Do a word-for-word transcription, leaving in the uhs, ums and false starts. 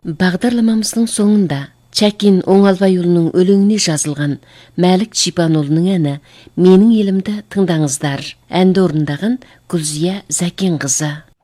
Бағдарламамыздың соңында Чәкен Оңалбайұлының өлеңіне жазылған Мәлік Шипанұлының әні «Менің елімді» тыңдаңыздар. Әнді орындаған Гүлзия Зәкенқызы.